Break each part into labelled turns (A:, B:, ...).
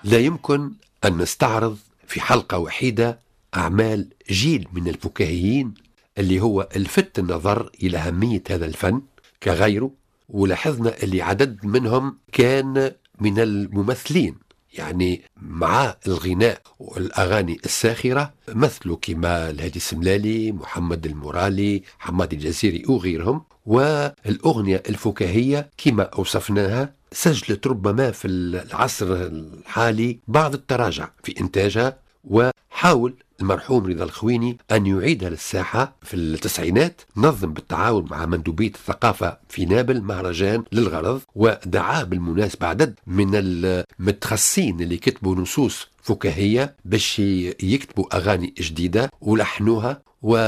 A: لا يمكن أن نستعرض في حلقة وحيدة أعمال جيل من الفكاهيين اللي هو الفت النظر إلى أهمية هذا الفن كغيره. ولاحظنا اللي عدد منهم كان من الممثلين، يعني مع الغناء والأغاني الساخرة مثلوا كما الهادي السملالي، محمد المرالي، حماد الجزيري وغيرهم. والأغنية الفكاهية كما أوصفناها سجلت ربما في العصر الحالي بعض التراجع في إنتاجها، وحاول المرحوم رضا الخويني أن يعيدها للساحة في التسعينات، نظم بالتعاون مع مندوبية الثقافة في نابل مهرجان للغرض، ودعاه بالمناسبة عدد من المتخصصين اللي كتبوا نصوص فكاهية باش يكتبوا أغاني جديدة ولحنوها،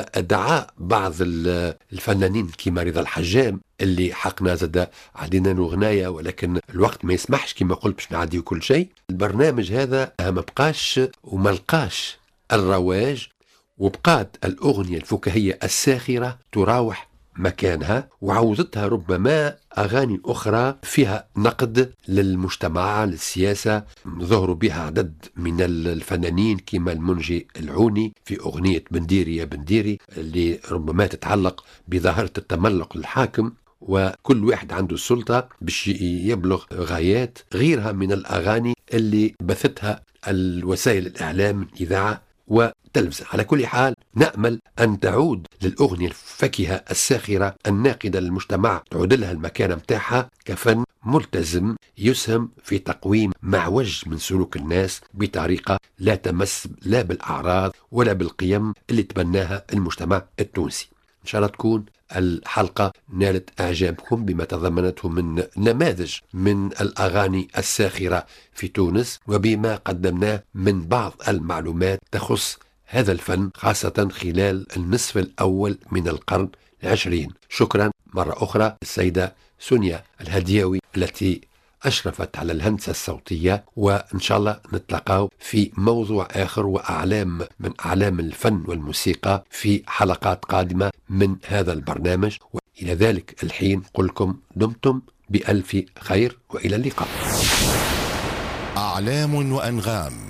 A: ودعا بعض الفنانين كما رضا الحجام اللي حقنا زاد عدينا غناية، ولكن الوقت ما يسمحش كما قلت باش نعدي كل شيء. البرنامج هذا ما بقاش وما لقاش الرواج، وبقات الأغنية الفكاهية الساخرة تراوح مكانها، وعوضتها ربما أغاني أخرى فيها نقد للمجتمع للسياسة. ظهروا بها عدد من الفنانين كما المنجي العوني في أغنية بنديري يا بنديري اللي ربما تتعلق بظاهرة التملق للحاكم، وكل واحد عنده السلطة باش يبلغ غايات. غيرها من الأغاني اللي بثتها الوسائل الإعلام من إذاعة وتلفزة. على كل حال نأمل أن تعود للأغنية الفكهة الساخرة الناقدة للمجتمع، تعود لها المكانة متاعها كفن ملتزم يسهم في تقويم معوج من سلوك الناس بطريقة لا تمس لا بالأعراض ولا بالقيم اللي تبناها المجتمع التونسي. إن شاء الله تكون الحلقة نالت إعجابكم بما تضمنته من نماذج من الأغاني الساخرة في تونس، وبما قدمناه من بعض المعلومات تخص هذا الفن خاصة خلال النصف الأول من القرن العشرين. شكرا مرة أخرى السيدة سونيا الهدياوي التي أشرفت على الهندسة الصوتية، وإن شاء الله نتلقاو في موضوع آخر وأعلام من أعلام الفن والموسيقى في حلقات قادمة من هذا البرنامج. وإلى ذلك الحين قلكم دمتم بألف خير وإلى اللقاء.
B: أعلام وأنغام.